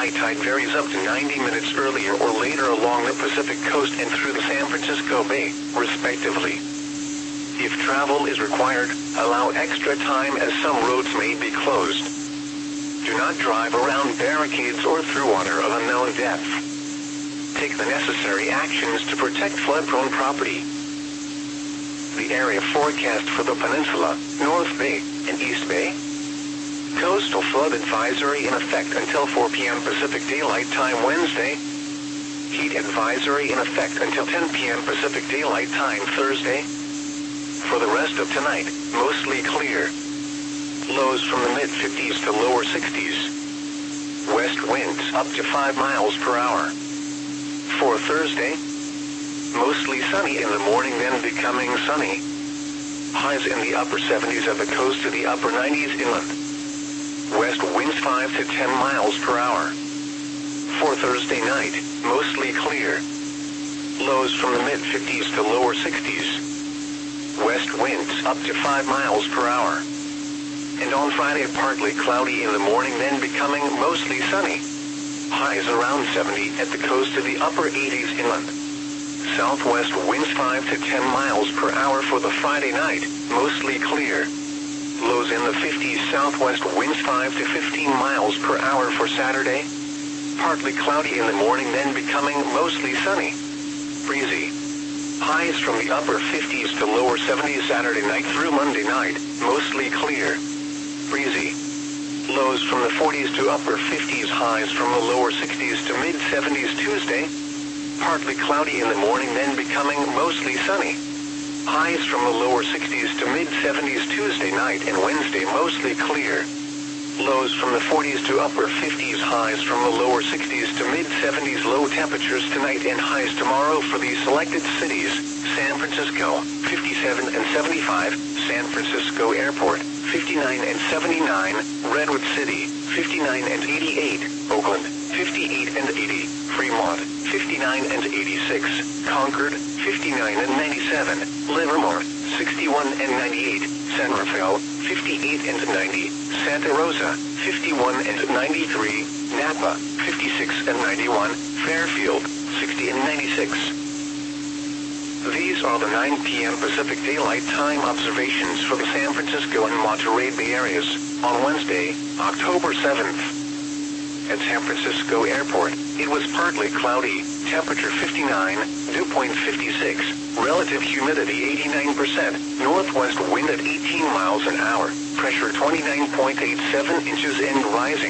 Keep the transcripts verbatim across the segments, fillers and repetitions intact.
high tide varies up to ninety minutes earlier or later along the Pacific coast and through the San Francisco Bay, respectively. If travel is required, allow extra time as some roads may be closed. Do not drive around barricades or through water of unknown depth. Take the necessary actions to protect flood-prone property. The area forecast for the peninsula, North Bay, and East Bay. Coastal flood advisory in effect until four p m Pacific Daylight Time Wednesday. Heat advisory in effect until ten p m Pacific Daylight Time Thursday. For the rest of tonight, mostly clear. Lows from the mid fifties to lower sixties. West winds up to five miles per hour. For Thursday, mostly sunny in the morning, then becoming sunny. Highs in the upper seventies at the coast to the upper nineties inland. West winds five to ten miles per hour. For Thursday night, mostly clear. Lows from the mid fifties to lower sixties. West winds up to five miles per hour. And on Friday, partly cloudy in the morning, then becoming mostly sunny. Highs around seventy at the coast to the upper eighties inland. Southwest winds five to ten miles per hour for the Friday night, mostly clear. Lows in the fifties. Southwest winds five to fifteen miles per hour for Saturday. Partly cloudy in the morning, then becoming mostly sunny. Breezy. Highs from the upper fifties to lower seventies Saturday night through Monday night, mostly clear. Breezy. Lows from the forties to upper fifties. Highs from the lower sixties to mid seventies Tuesday. Partly cloudy in the morning, then becoming mostly sunny. Highs from the lower sixties to mid seventies Tuesday night and Wednesday, mostly clear. Lows from the forties to upper fifties. Highs from the lower sixties to mid seventies. Low temperatures tonight and highs tomorrow for these selected cities: San Francisco, fifty-seven and seventy-five, San Francisco Airport, fifty-nine and seventy-nine, Redwood City, fifty-nine and eighty-eight, Oakland, fifty-eight and eighty, Fremont, fifty-nine and eighty-six, Concord, fifty-nine and ninety-seven, Livermore, sixty-one and ninety-eight, San Rafael, fifty-eight and ninety, Santa Rosa, fifty-one and ninety-three, Napa, fifty-six and ninety-one, Fairfield, sixty and ninety-six. These are the nine p m Pacific Daylight Time observations for the San Francisco and Monterey Bay areas on Wednesday, October seventh. At San Francisco Airport, it was partly cloudy, temperature fifty-nine, dew point fifty-six, relative humidity eighty-nine percent, northwest wind at eighteen miles an hour, pressure twenty-nine point eight seven inches and rising.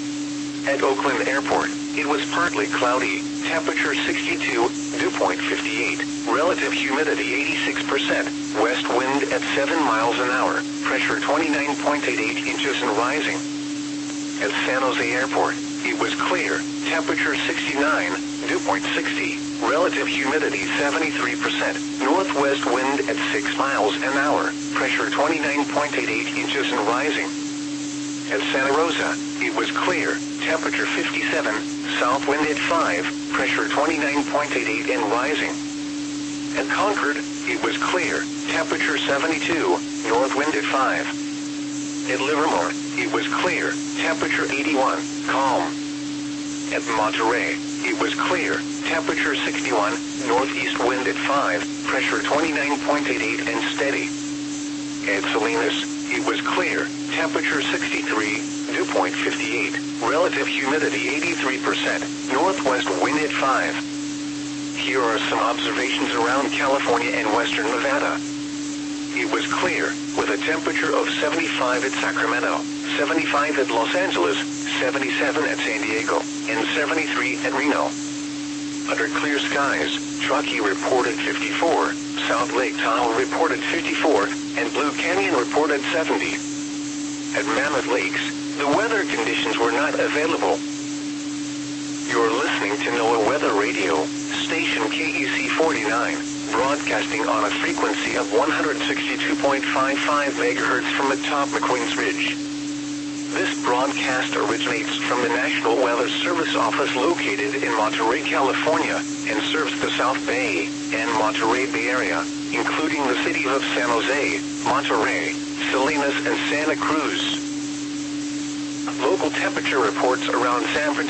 At Oakland Airport, it was partly cloudy, temperature sixty-two, dew point fifty-eight, relative humidity eighty-six percent, west wind at seven miles an hour, pressure twenty-nine point eight eight inches and rising. At San Jose Airport, it was clear, temperature sixty-nine, dew point sixty, relative humidity seventy-three percent, northwest wind at six miles an hour, pressure twenty-nine point eight eight inches and rising. At Santa Rosa, it was clear, temperature fifty-seven, south wind at five, pressure twenty-nine point eight eight and rising. At Concord, it was clear, temperature seventy-two, north wind at five. At Livermore, it was clear, temperature eighty-one, calm. At Monterey, it was clear, temperature sixty-one, northeast wind at five, pressure twenty-nine point eight eight and steady. At Salinas, it was clear, temperature sixty-three, dew point fifty-eight, relative humidity eighty-three percent, northwest wind at five. Here are some observations around California and western Nevada. It was clear, with a temperature of seventy-five at Sacramento, seventy-five at Los Angeles, seventy-seven at San Diego, and seventy-three at Reno. Under clear skies, Truckee reported fifty-four, South Lake Tahoe reported fifty-four, and Blue Canyon reported seventy. At Mammoth Lakes, the weather conditions were not available. You're listening to NOAA Weather Radio, station K E C forty-nine, broadcasting on a frequency of one hundred sixty-two point five five megahertz from atop McQueen's Ridge. This broadcast originates from the National Weather Service office located in Monterey, California, and serves the South Bay and Monterey Bay area, including the cities of San Jose, Monterey, Salinas, and Santa Cruz. Local temperature reports around San Francisco